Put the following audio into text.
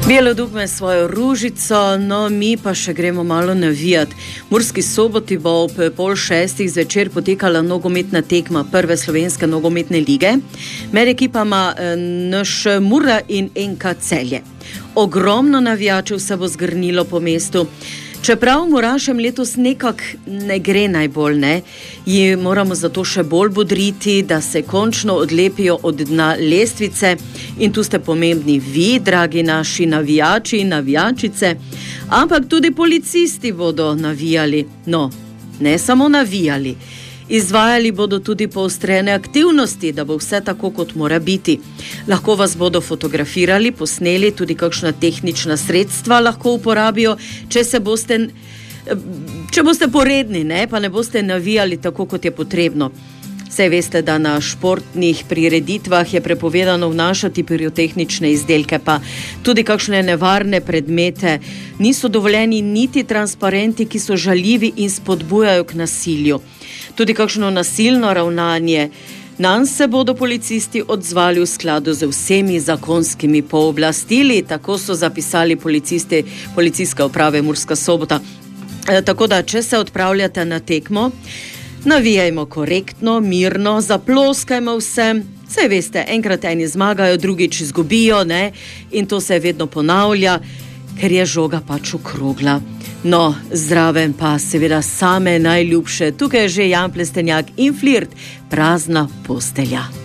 Bijelo dugme svojo ružico, no mi pa še gremo malo navijat. V Murski Soboti bo ob 5:30 zvečer potekala nogometna tekma prve slovenske nogometne lige med ekipama NŠ Mura in NK Celje. Ogromno navijačev se bo zgrnilo po mestu. Čeprav Murašem letos nekako ne gre najbolj, ji moramo zato še bolj bodriti, da se končno odlepijo od dna lestvice. In tu ste pomembni vi, dragi naši navijači in navijačice, ampak tudi policisti bodo navijali. No, ne samo navijali. Izvajali bodo tudi poostrene aktivnosti, da bo vse tako, kot mora biti. Lahko vas bodo fotografirali, posneli, tudi kakšna tehnična sredstva lahko uporabijo, če boste poredni, pa ne boste navijali tako, kot je potrebno. Saj veste, da na športnih prireditvah je prepovedano vnašati pirotehnične izdelke, pa tudi kakšne nevarne predmete. Niso dovoljeni niti transparenti, ki so žaljivi in spodbujajo k nasilju. Tudi kakšno nasilno ravnanje. Nanj se bodo policisti odzvali v skladu z vsemi zakonskimi pooblastili, tako so zapisali policisti Policijske uprave Murska Sobota. Tako da, če se odpravljate na tekmo, navijajmo korektno, mirno, zaploskajmo vsem. Saj veste, enkrat eni zmagajo, drugič izgubijo, in to se vedno ponavlja, ker je žoga pač okrogla. No, zraven pa seveda same najljubše. Tukaj je že Jan Plestenjak in Flirt, Prazna postelja.